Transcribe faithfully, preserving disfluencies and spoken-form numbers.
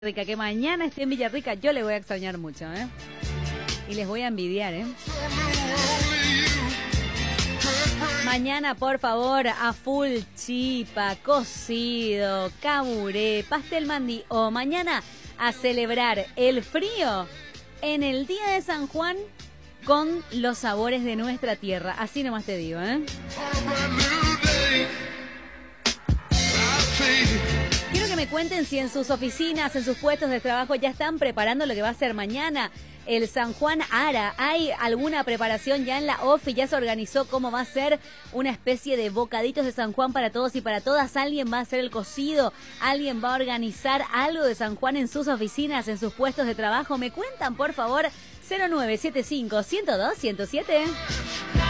Rica, que mañana esté en Villarrica, yo le voy a extrañar mucho, ¿eh? Y les voy a envidiar, ¿eh? Mañana, por favor, a full chipa, cocido, caburé, pastel mandí. O mañana a celebrar el frío en el Día de San Juan con los sabores de nuestra tierra. Así nomás te digo, ¿eh? Quiero que me cuenten si en sus oficinas, en sus puestos de trabajo ya están preparando lo que va a ser mañana el San Juan Ara. ¿Hay alguna preparación ya en la ofi? ¿Ya se organizó cómo va a ser una especie de bocaditos de San Juan para todos y para todas? ¿Alguien va a hacer el cocido? ¿Alguien va a organizar algo de San Juan en sus oficinas, en sus puestos de trabajo? ¿Me cuentan, por favor? cero nueve siete cinco, uno cero dos, uno cero siete.